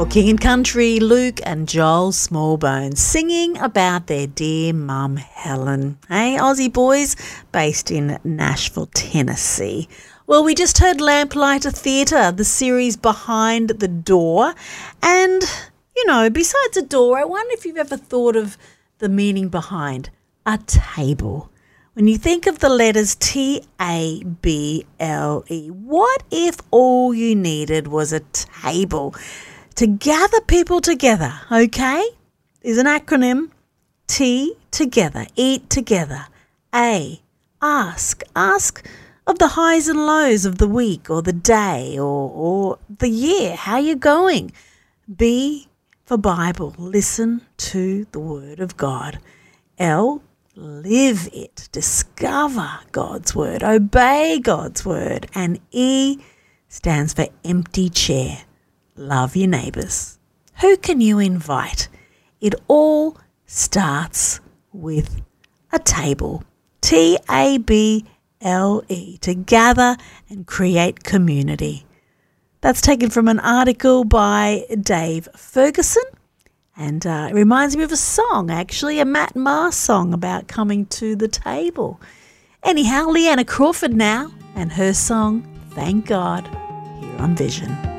For King and Country, Luke and Joel Smallbones singing about their dear mum Helen. Hey, Aussie boys based in Nashville, Tennessee. Well, we just heard Lamplighter Theatre, the series Behind the Door. And, you know, besides a door, I wonder if you've ever thought of the meaning behind a table. When you think of the letters T-A-B-L-E, what if all you needed was a table to gather people together, okay? There's an acronym. T, together, eat together. A, ask of the highs and lows of the week or the day or the year, how you going? B, for Bible, listen to the Word of God. L, live it, discover God's Word, obey God's Word. And E stands for empty chair. Love your neighbours. Who can you invite? It all starts with a table. T-A-B-L-E, to gather and create community. That's taken from an article by Dave Ferguson, and it reminds me of a song, actually, a Matt Maher song about coming to the table. Anyhow, Leanna Crawford now, and her song, Thank God, here on Vision.